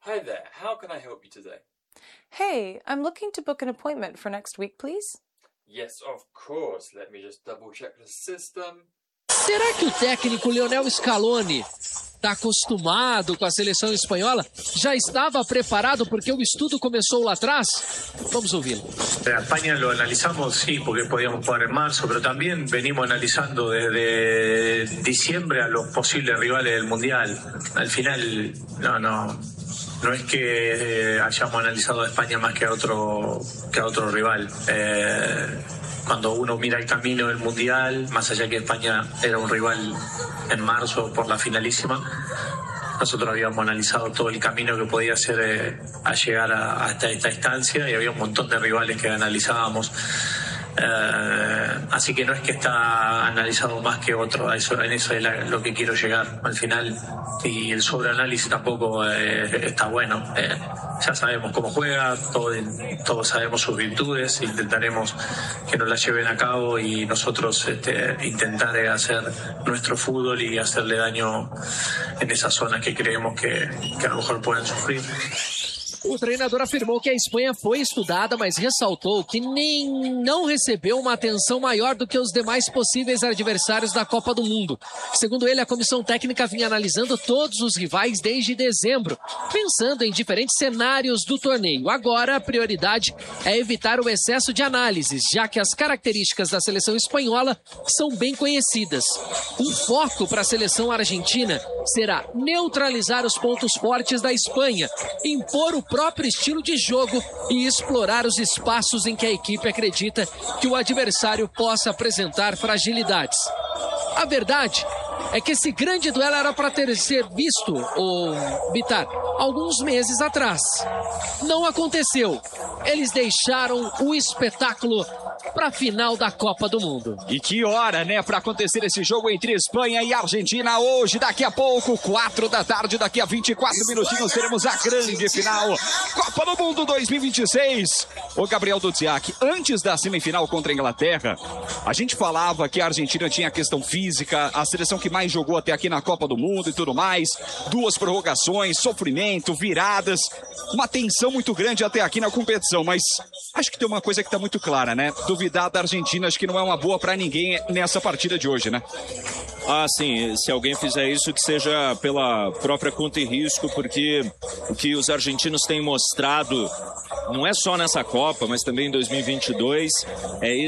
Hi there, how can I help you today? Hey, I'm looking to book an appointment for next week, please. Yes, of course. Let me just double check the system. Será que o técnico Lionel Scaloni está acostumado com a seleção espanhola? Já estava preparado porque o estudo começou lá atrás? Vamos ouvi-lo. A España lo analizamos, sí, porque podíamos jugar en marzo, pero también venimos analizando desde diciembre a los posibles rivales del Mundial. Al final, no es que hayamos analizado a España más que a otro rival. Cuando uno mira el camino del Mundial, más allá que España era un rival en marzo por la finalísima, nosotros habíamos analizado todo el camino que podía hacer a llegar hasta esta instancia y había un montón de rivales que analizábamos. Así que no es que está analizado más que otro, en eso es lo que quiero llegar al final, y el sobreanálisis tampoco está bueno. Ya sabemos cómo juega, todos sabemos sus virtudes, intentaremos que nos las lleven a cabo y nosotros intentar hacer nuestro fútbol y hacerle daño en esas zonas que creemos que a lo mejor pueden sufrir. O treinador afirmou que a Espanha foi estudada, mas ressaltou que não recebeu uma atenção maior do que os demais possíveis adversários da Copa do Mundo. Segundo ele, a comissão técnica vinha analisando todos os rivais desde dezembro, pensando em diferentes cenários do torneio. Agora, a prioridade é evitar o excesso de análises, já que as características da seleção espanhola são bem conhecidas. Um foco para a seleção argentina será neutralizar os pontos fortes da Espanha, impor o próprio estilo de jogo e explorar os espaços em que a equipe acredita que o adversário possa apresentar fragilidades. A verdade é que esse grande duelo era para ter sido visto, Bitar, alguns meses atrás. Não aconteceu. Eles deixaram o espetáculo para a final da Copa do Mundo. E que hora, né, para acontecer esse jogo entre Espanha e Argentina hoje, daqui a pouco, 4 da tarde, daqui a 24 minutinhos teremos a grande final, Copa do Mundo 2026. Ô Gabriel Dudziak, antes da semifinal contra a Inglaterra, a gente falava que a Argentina tinha a questão física, a seleção que mais jogou até aqui na Copa do Mundo e tudo mais, 2 prorrogações, sofrimento, viradas, uma tensão muito grande até aqui na competição, mas acho que tem uma coisa que está muito clara, né? Duvidar da Argentina acho que não é uma boa para ninguém nessa partida de hoje, né? Ah, sim, se alguém fizer isso, que seja pela própria conta e risco, porque o que os argentinos têm mostrado, não é só nessa Copa, mas também em 2022, é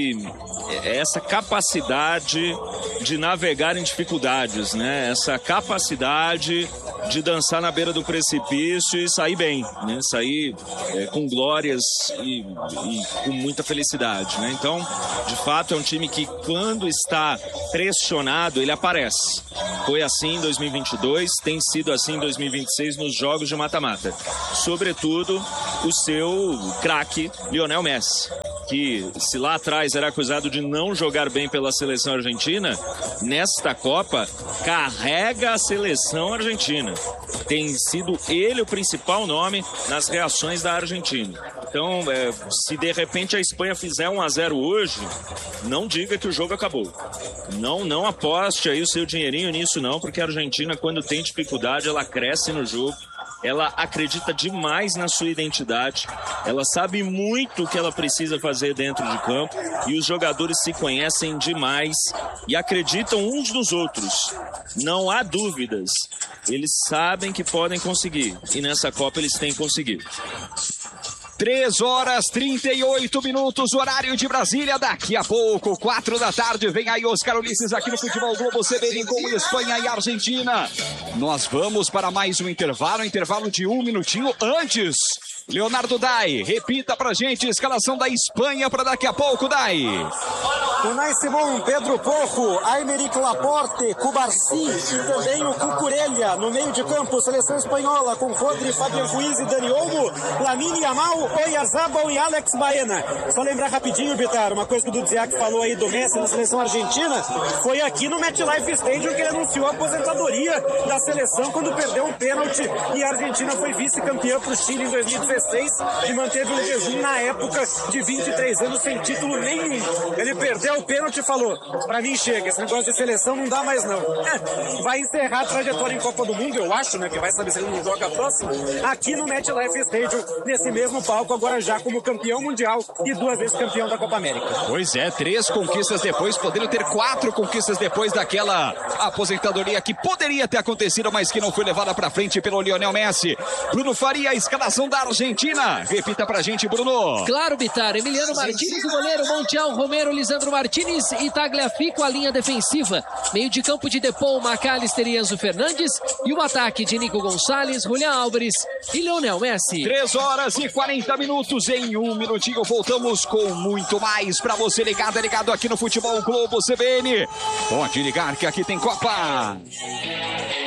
essa capacidade de navegar em dificuldades, né? Essa capacidade de dançar na beira do precipício e sair bem, né? Sair com glórias e com muita felicidade, né? Então, de fato, é um time que, quando está pressionado, ele aparece. Foi assim em 2022, tem sido assim em 2026 nos jogos de mata-mata. Sobretudo, o seu craque, Lionel Messi, que, se lá atrás era acusado de não jogar bem pela seleção argentina, nesta Copa carrega a seleção argentina. Tem sido ele o principal nome nas reações da Argentina. Então, se de repente a Espanha fizer 1-0 hoje, não diga que o jogo acabou. Não aposte aí o seu dinheirinho nisso não, porque a Argentina, quando tem dificuldade, ela cresce no jogo. Ela acredita demais na sua identidade, ela sabe muito o que ela precisa fazer dentro de campo e os jogadores se conhecem demais e acreditam uns nos outros. Não há dúvidas, eles sabem que podem conseguir e nessa Copa eles têm conseguido. 3h38, horário de Brasília. Daqui a pouco, 4 da tarde, vem aí Oscar Ulisses aqui no Futebol Globo CBN com Espanha e Argentina. Nós vamos para mais um intervalo de 1 minutinho antes. Leonardo Dai, repita pra gente a escalação da Espanha para daqui a pouco, Dai. Unai Simón, Pedro Porro, Aymeric Laporte, Cubarsí e também o Cucurella. No meio de campo, seleção espanhola com Rodri, Fabian Ruiz e Dani Olmo, Lamine Yamal, Oyarzabal e Alex Baena. Só lembrar rapidinho, Bitar, uma coisa que o Dudziak falou aí do Messi na seleção argentina, foi aqui no MetLife Stadium que ele anunciou a aposentadoria da seleção quando perdeu um pênalti e a Argentina foi vice-campeã pro Chile em 2016 e manteve um jejum na época de 23 anos sem título nenhum. Ele perdeu deu o pênalti e falou, pra mim chega, esse negócio de seleção não dá mais não. Vai encerrar a trajetória em Copa do Mundo, eu acho, né, que vai saber se ele não joga a próxima, aqui no MetLife Stadium, nesse mesmo palco, agora já como campeão mundial e 2 vezes campeão da Copa América. Pois é, 3 conquistas depois, podendo ter 4 conquistas depois daquela aposentadoria que poderia ter acontecido, mas que não foi levada pra frente pelo Lionel Messi. Bruno Faria, a escalação da Argentina. Repita pra gente, Bruno. Claro, Bitar. Emiliano Martínez, o goleiro, Montiel, Romero, Lisandro Martínez e Tagliafico, a linha defensiva. Meio de campo de Depou, McAllister e Enzo Fernandes. E o ataque de Nico Gonçalves, Julián Álvares e Lionel Messi. 3 horas e 40 minutos. Em 1 minutinho voltamos com muito mais pra você ligado aqui no Futebol Globo CBN. Pode ligar que aqui tem Copa.